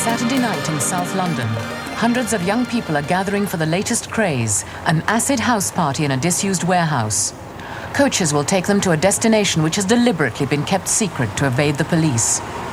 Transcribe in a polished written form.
Saturday night in South London. Hundreds of young people are gathering for the latest craze, an acid house party in a disused warehouse. Coaches will take them to a destination which has deliberately been kept secret to evade the police.